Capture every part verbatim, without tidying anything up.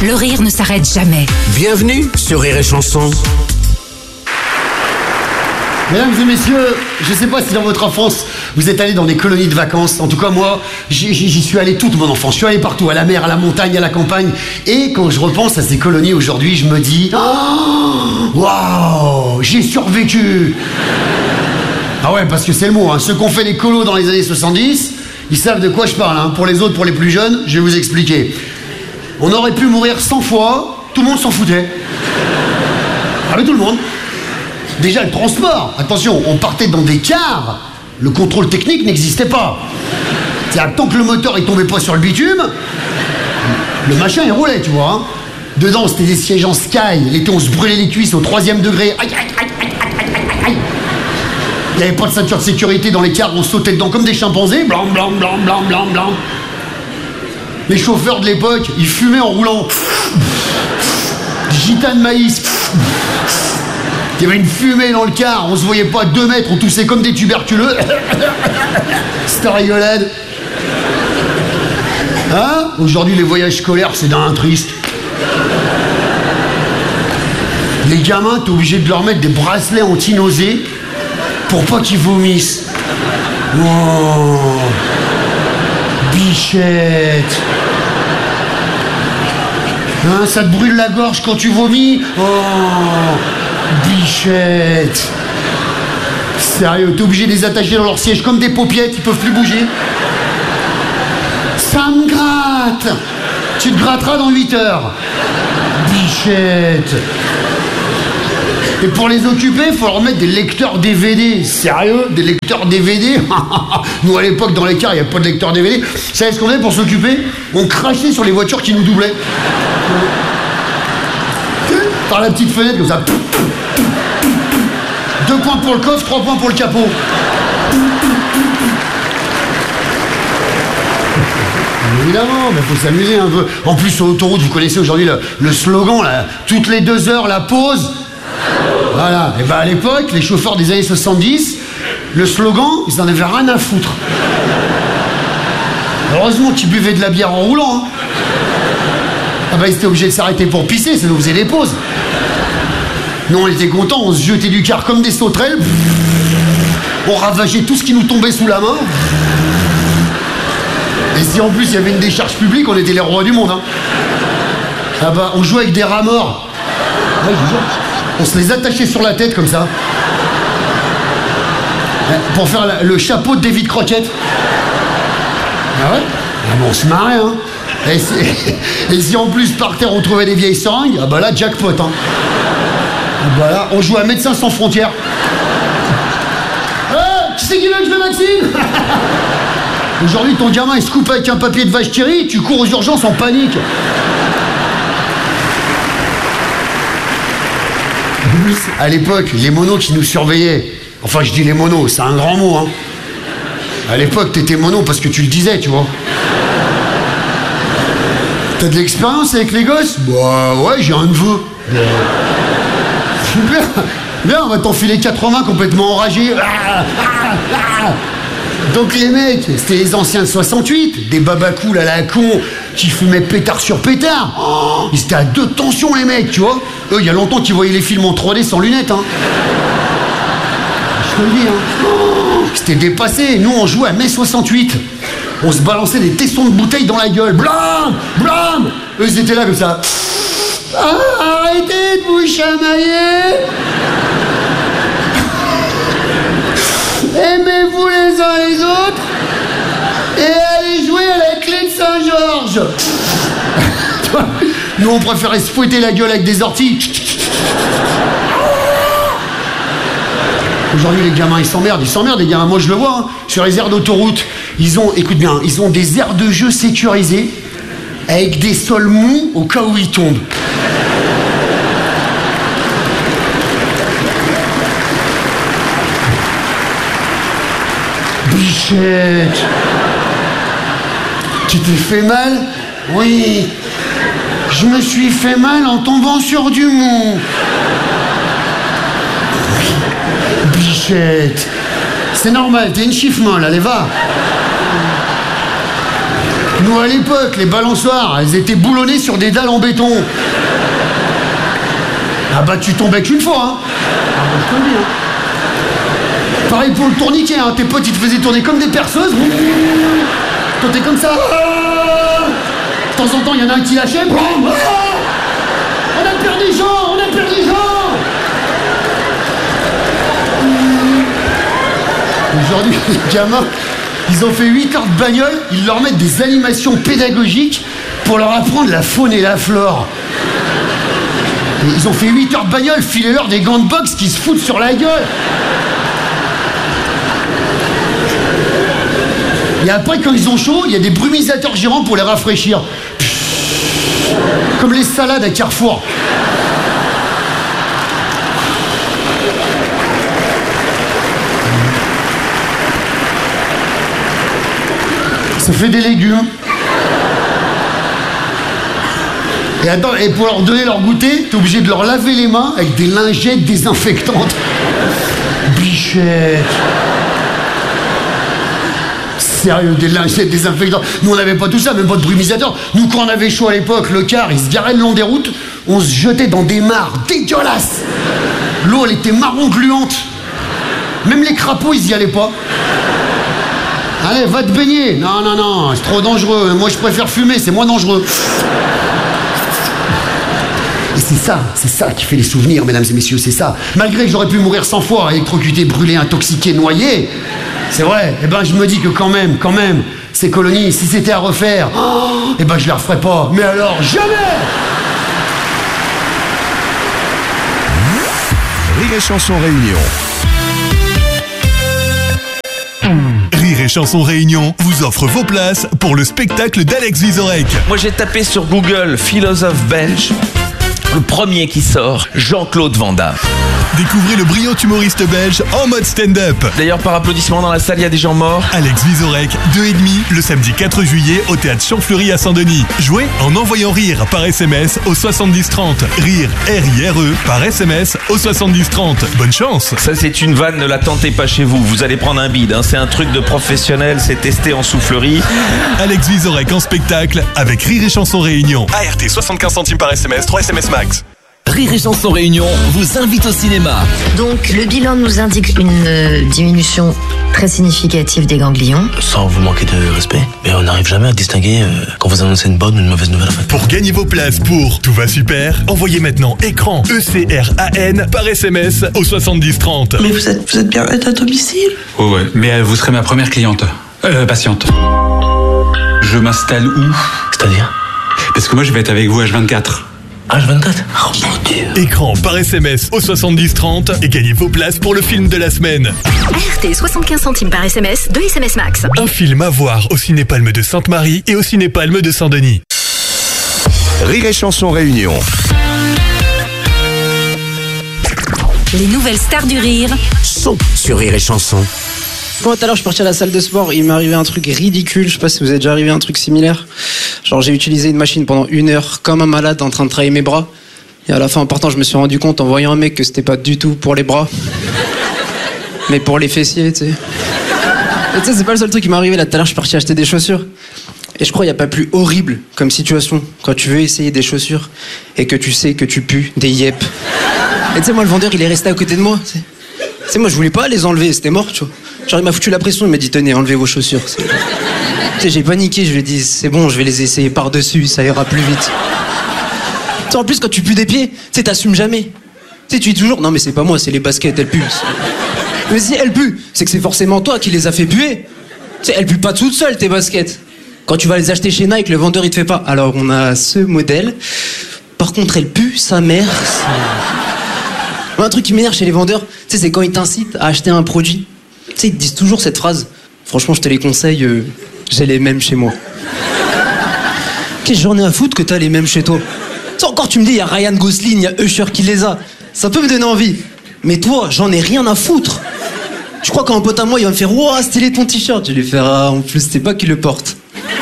le rire ne s'arrête jamais. Bienvenue sur Rire et Chanson. Mesdames et messieurs, je sais pas si dans votre enfance, vous êtes allés dans des colonies de vacances. En tout cas, moi, j'y, j'y suis allé toute mon enfance. Je suis allé partout, à la mer, à la montagne, à la campagne. Et quand je repense à ces colonies aujourd'hui, je me dis... Oh, waouh, j'ai survécu. Ah ouais, parce que c'est le mot, hein. Ceux qui ont fait les colos dans les années soixante-dix, ils savent de quoi je parle, hein. Pour les autres, pour les plus jeunes, je vais vous expliquer. On aurait pu mourir cent fois, tout le monde s'en foutait. Ah mais tout le monde. Déjà, le transport, attention, on partait dans des cars, le contrôle technique n'existait pas. C'est-à-dire, tant que le moteur ne tombait pas sur le bitume, le machin, il roulait, tu vois. Hein. Dedans, c'était des sièges en sky, l'été, on se brûlait les cuisses au troisième degré. Aïe, aïe, aïe, aïe, aïe, aïe, aïe. Il n'y avait pas de ceinture de sécurité dans les cars, on sautait dedans comme des chimpanzés. Blanc, blanc, blanc, blanc, blanc, blanc. Les chauffeurs de l'époque, ils fumaient en roulant. Gitane de maïs. Il y avait une fumée dans le car, on se voyait pas à deux mètres, on toussait comme des tuberculeux. C'était rigolade. Hein? Aujourd'hui, les voyages scolaires, c'est d'un triste. Les gamins, t'es obligé de leur mettre des bracelets anti-nausées pour pas qu'ils vomissent. Oh, bichette. Hein, ça te brûle la gorge quand tu vomis? Oh, bichette. Sérieux, t'es obligé de les attacher dans leur siège comme des paupiettes, ils peuvent plus bouger. Ça me gratte. Tu te gratteras dans huit heures. Bichette. Et pour les occuper, il faut leur mettre des lecteurs D V D. Sérieux? Des lecteurs D V D? Nous, à l'époque, dans les cars, il n'y a pas de lecteur D V D. Vous savez ce qu'on faisait pour s'occuper? On crachait sur les voitures qui nous doublaient. Par la petite fenêtre, comme ça. Deux points pour le coffre, trois points pour le capot. Évidemment, mais faut s'amuser un peu. En plus, sur l'autoroute, vous connaissez aujourd'hui le, le slogan, là, toutes les deux heures, la pause. Voilà. Et ben à l'époque, les chauffeurs des années soixante-dix, le slogan, ils en avaient rien à foutre. Heureusement qu'ils buvaient de la bière en roulant. Hein. Ah bah ils étaient obligés de s'arrêter pour pisser, ça nous faisait des pauses. Nous on était contents, on se jetait du car comme des sauterelles. On ravageait tout ce qui nous tombait sous la main. Et si en plus il y avait une décharge publique, on était les rois du monde. Hein. Ah bah on jouait avec des rats morts. Ouais, je vous jure. On se les attachait sur la tête comme ça. Pour faire la, le chapeau de David Crockett. Ah ouais? Ah bon, on se marrait, hein. Et si, et si en plus par terre on trouvait des vieilles seringues, ah bah là, jackpot, hein. Ah bah là, on jouait à Médecins sans frontières. Eh, qui c'est qui veut que je me vaccine? Aujourd'hui, ton gamin, il se coupe avec un papier de vache qui rit, tu cours aux urgences en panique. En plus, à l'époque, les monos qui nous surveillaient, enfin je dis les monos, c'est un grand mot, hein. À l'époque, t'étais mono parce que tu le disais, tu vois. T'as de l'expérience avec les gosses? Bah ouais, j'ai un neveu. Bah... Super. Viens, on va t'enfiler quatre-vingts complètement enragés. Ah, ah, ah. Donc les mecs, c'était les anciens de soixante-huit, des babacools à la con qui fumaient pétard sur pétard. Oh, ils étaient à deux tensions les mecs, tu vois. Eux, il y a longtemps qu'ils voyaient les films en trois D sans lunettes, hein. Je te le dis, hein. Oh, c'était dépassé. Nous, on jouait à mai soixante-huit. On se balançait des tessons de bouteilles dans la gueule. Blam, blam. Eux, ils étaient là comme ça. Ah, arrêtez de vous chamailler. Aimez-vous les uns les autres et allez jouer à la clé de Saint-Georges. Nous, on préférait se fouetter la gueule avec des orties. Aujourd'hui, les gamins, ils s'emmerdent. Ils s'emmerdent, les gamins. Moi, je le vois, hein. Sur les aires d'autoroute, ils ont, écoute bien, ils ont des aires de jeu sécurisées avec des sols mous au cas où ils tombent. Bichette. Tu t'es fait mal? Oui. Je me suis fait mal en tombant sur du mou. Bichette. C'est normal, t'es une chiffre molle, allez va. Nous, à l'époque, les balançoires, elles étaient boulonnées sur des dalles en béton. Ah bah, tu tombais qu'une fois, hein. Ah bah, je te le dis, hein. Pareil pour le tourniquet, hein. Tes potes, ils te faisaient tourner comme des perceuses. Toi, t'es comme ça. De temps en temps, il y en a un qui lâchait. On a perdu des gens, on a perdu des gens. Aujourd'hui, les gamins, ils ont fait huit heures de bagnole, ils leur mettent des animations pédagogiques pour leur apprendre la faune et la flore. Et ils ont fait huit heures de bagnole, filez-leur des gants de boxe qui se foutent sur la gueule. Et après, quand ils ont chaud, il y a des brumisateurs gérants pour les rafraîchir. Comme les salades à Carrefour. Ça fait des légumes. Et attends, et pour leur donner leur goûter, t'es obligé de leur laver les mains avec des lingettes désinfectantes. Bichette. Sérieux, des lingettes désinfectantes. Nous, on n'avait pas tout ça, même pas de brumisateur. Nous, quand on avait chaud à l'époque, le car, il se garait le long des routes, on se jetait dans des mares dégueulasses. L'eau, elle était marron gluante. Même les crapauds, ils y allaient pas. Allez, va te baigner. Non, non, non, c'est trop dangereux. Moi, je préfère fumer, c'est moins dangereux. Et c'est ça, c'est ça qui fait les souvenirs, mesdames et messieurs, c'est ça. Malgré que j'aurais pu mourir cent fois, électrocuté, brûlé, intoxiqué, noyé, c'est vrai, eh ben je me dis que quand même, quand même, ces colonies, si c'était à refaire, oh, eh ben je les referais pas. Mais alors, jamais! Rire et Chanson Réunion. Rire et Chanson Réunion vous offre vos places pour le spectacle d'Alex Vizorek. Moi j'ai tapé sur Google philosophe belge. Le premier qui sort, Jean-Claude Van Damme. Découvrez le brillant humoriste belge en mode stand-up. D'ailleurs, par applaudissement dans la salle, il y a des gens morts. Alex Vizorek, deux et demi, le samedi quatre juillet au théâtre Champfleury à Saint-Denis. Jouez en envoyant rire par S M S au soixante-dix trente. Rire, R I R E, par S M S au soixante-dix trente. Bonne chance. Ça, c'est une vanne, ne la tentez pas chez vous. Vous allez prendre un bide, hein. C'est un truc de professionnel, c'est testé en soufflerie. Alex Vizorek en spectacle avec Rire et Chanson Réunion. A R T soixante-quinze centimes par S M S, trois S M S max. Rire et Chanson Réunion vous invite au cinéma. Donc le bilan nous indique une euh, diminution très significative des ganglions. Sans vous manquer de respect, mais on n'arrive jamais à distinguer euh, quand vous annoncez une bonne ou une mauvaise nouvelle en fait. Pour gagner vos places pour Tout va super, envoyez maintenant écran E C R A N par S M S au soixante-dix trente. Mais vous êtes, vous êtes bien à domicile? Ouais ouais, mais euh, vous serez ma première cliente. Euh, patiente. Je m'installe où? C'est-à-dire? Parce que moi je vais être avec vous H vingt-quatre. H vingt-quatre? Oh mon Dieu. Écran par S M S au soixante-dix trente et gagnez vos places pour le film de la semaine. A R T soixante-quinze centimes par S M S, deux S M S max. Un film à voir au Cinépalme de Sainte-Marie et au Cinépalme de Saint-Denis. Rire et Chanson Réunion. Les nouvelles stars du rire Sont sur Rire et Chanson. Moi, tout à l'heure, je suis parti à la salle de sport, il m'est arrivé un truc ridicule, je sais pas si vous êtes déjà arrivé à un truc similaire. Genre, j'ai utilisé une machine pendant une heure, comme un malade, en train de travailler mes bras. Et à la fin, en partant, je me suis rendu compte, en voyant un mec, que c'était pas du tout pour les bras, mais pour les fessiers, tu sais. Et tu sais, c'est pas le seul truc qui m'est arrivé, là, tout à l'heure, je suis parti acheter des chaussures. Et je crois qu'il n'y a pas plus horrible comme situation, quand tu veux essayer des chaussures, et que tu sais que tu pues des yep. Et tu sais, moi, le vendeur, il est resté à côté de moi, tu sais. Tu sais, moi, je voulais pas les enlever, c'était mort, tu vois. Genre, il m'a foutu la pression, il m'a dit, tenez, enlevez vos chaussures. Tu sais, j'ai paniqué, je lui ai dit, c'est bon, je vais les essayer par-dessus, ça ira plus vite. Tu sais, en plus, quand tu pues des pieds, tu sais, t'assumes jamais. Tu sais, tu dis toujours, non, mais c'est pas moi, c'est les baskets, elles puent. Mais si elles puent, c'est que c'est forcément toi qui les as fait puer. Tu sais, elles puent pas toutes seules, tes baskets. Quand tu vas les acheter chez Nike, le vendeur, il te fait pas. Alors, on a ce modèle. Par contre, elles puent, sa mère. Un truc qui m'énerve chez les vendeurs, tu sais, c'est quand ils t'incitent à acheter un produit. Tu sais, ils te disent toujours cette phrase. Franchement, je te les conseille, euh, j'ai les mêmes chez moi. Qu'est-ce que j'en ai à foutre que t'as les mêmes chez toi? Tu sais, encore tu me dis, il y a Ryan Gosling, il y a Usher qui les a. Ça peut me donner envie. Mais toi, j'en ai rien à foutre. Je crois qu'un pote à moi, il va me faire, ouah, stylé ton t-shirt. Je vais lui faire, ah, en plus, c'est pas qui le porte.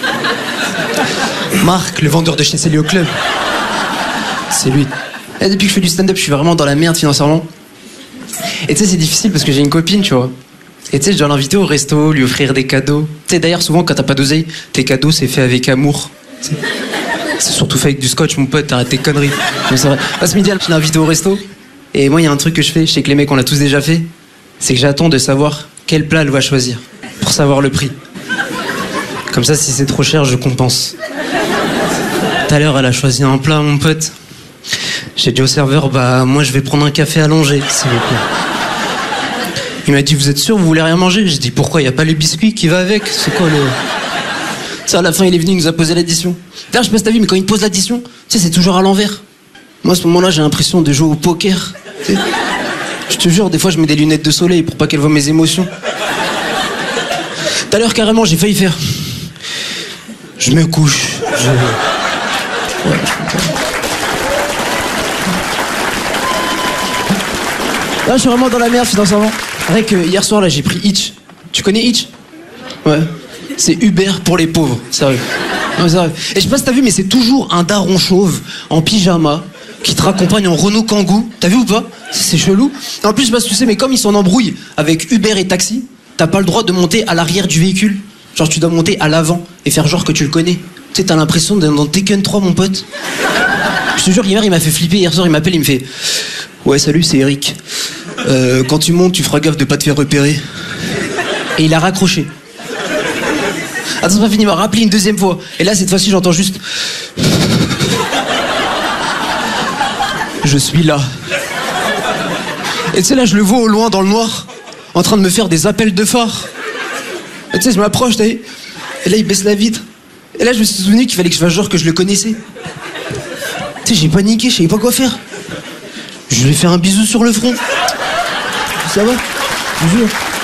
Marc, le vendeur de chez Célio Club. C'est lui. Et depuis que je fais du stand-up, je suis vraiment dans la merde financièrement. Et tu sais, c'est difficile parce que j'ai une copine, tu vois. Et tu sais, je dois l'inviter au resto, lui offrir des cadeaux. Tu sais, d'ailleurs, souvent, quand t'as pas d'oseille, tes cadeaux, c'est fait avec amour. T'sais. C'est surtout fait avec du scotch, mon pote, t'arrêtes tes conneries. Mais c'est vrai. Là, ce midi, je l'ai invité au resto. Et moi, il y a un truc que je fais, je sais que les mecs, on l'a tous déjà fait. C'est que j'attends de savoir quel plat elle va choisir. Pour savoir le prix. Comme ça, si c'est trop cher, je compense. Tout à l'heure, elle a choisi un plat, mon pote. J'ai dit au serveur, bah, moi, je vais prendre un café allongé, s'il vous plaît. Il m'a dit, vous êtes sûr, vous voulez rien manger? J'ai dit, pourquoi? Y a pas les biscuits qui va avec? C'est quoi le... Ça, à la fin, il est venu, il nous a posé l'addition. D'ailleurs, je sais pas si t'as vu, mais quand il te pose l'addition, tu sais, c'est toujours à l'envers. Moi, à ce moment-là, j'ai l'impression de jouer au poker. Tu sais. Je te jure, des fois, je mets des lunettes de soleil pour pas qu'elle voie mes émotions. Tout à l'heure, carrément, j'ai failli faire... Je me couche. Je... Ouais. Là, je suis vraiment dans la merde financièrement. Rien que hier soir, là, j'ai pris Hitch. Tu connais Hitch? Ouais. C'est Uber pour les pauvres, sérieux. Non, sérieux. Et je sais pas si t'as vu, mais c'est toujours un daron chauve, en pyjama, qui te raccompagne en Renault Kangoo. T'as vu ou pas? C'est chelou. Et en plus, je sais pas si tu sais, mais comme ils sont en embrouille avec Uber et taxi, t'as pas le droit de monter à l'arrière du véhicule. Genre, tu dois monter à l'avant et faire genre que tu le connais. Tu sais, t'as l'impression d'être dans Tekken trois, mon pote. Je te jure, hier, il m'a fait flipper. Hier soir, il m'appelle, il me fait... Ouais, salut, c'est Eric. Euh, quand tu montes, tu feras gaffe de pas te faire repérer. Et il a raccroché. Attends, c'est pas fini, il m'a rappelé une deuxième fois. Et là, cette fois-ci, j'entends juste... Je suis là. Et tu sais, là, je le vois au loin, dans le noir, en train de me faire des appels de phare. Et tu sais, je m'approche, t'as vu. Et là, il baisse la vitre. Et là, je me suis souvenu qu'il fallait que je fasse genre que je le connaissais. Tu sais, j'ai paniqué, je savais pas quoi faire. Je lui ai fait un bisou sur le front. Ça va? Je vous jure.